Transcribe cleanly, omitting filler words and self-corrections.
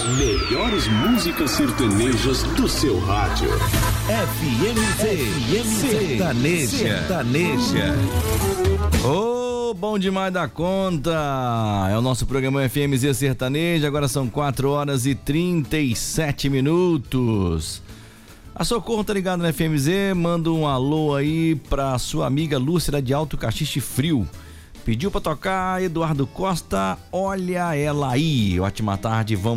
melhores músicas sertanejas do seu rádio. FMZ Sertaneja. Oh, bom demais da conta. É o nosso programa FMZ Sertaneja. Agora são 4h37. A Socorro tá ligado na FMZ. Manda um alô aí pra sua amiga Lúcia de Alto Caxixe Frio. Pediu pra tocar Eduardo Costa, olha ela aí. Ótima tarde, vamos